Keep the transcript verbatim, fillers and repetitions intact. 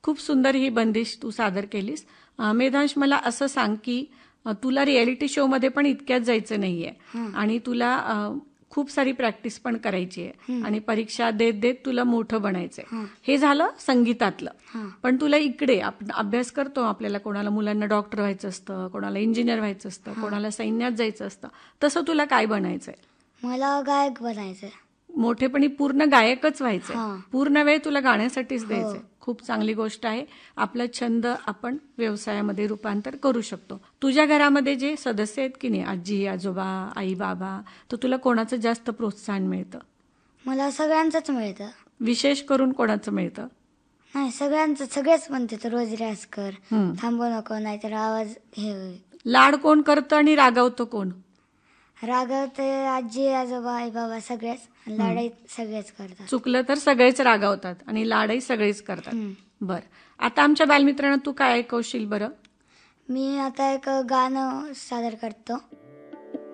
खूप सुंदर ही बंदिश तू सादर केलीस. अ, मेधांश, मला असं सांग की अ, तुला रियालिटी शो मध्ये पण इतक्यात जायचं नाहीये आणि तुला अ, खूप सारी प्रॅक्टिस पण करायची आहे आणि परीक्षा देत देत तुला मोठं बनायचंय. हे झालं संगीतातलं. पण तुला इकडे आपण अभ्यास करतो, आपल्याला कोणाला मुलांना डॉक्टर व्हायचं असतं, कोणाला इंजिनियर व्हायचं असतं, कोणाला सैन्यात जायचं असतं. तसं तुला काय बनायचंय? मला गायक बनायचंय. मोठेपणी पूर्ण गायकच व्हायचंय. पूर्ण वेळ तुला गाण्यासाठीच द्यायचंय. खूप चांगली गोष्ट आहे. आपला छंद आपण व्यवसायामध्ये रूपांतर करू शकतो. तुझ्या घरामध्ये जे सदस्य आहेत की नाही, आजी आजोबा आई बाबा, तर तुला कोणाचं जास्त प्रोत्साहन मिळतं? मला सगळ्यांचंच मिळतं. विशेष करून कोणाचं मिळतं? नाही, सगळ्यांचं. सगळेच म्हणते तर रोज रियाज कर, थांबू नको, नाहीतर आवाज हे होईल. लाड कोण करतं आणि रागावतं कोण? रागवते आजी आजोबा आई बाबा सगळेच. लढाई सगळेच करतात. चुकलं तर सगळेच रागावतात आणि लाडही सगळेच करतात. बर, आता आमच्या बालमित्रांना तू काय ऐकवशील बरं? मी आता एक गाणं सादर करतो.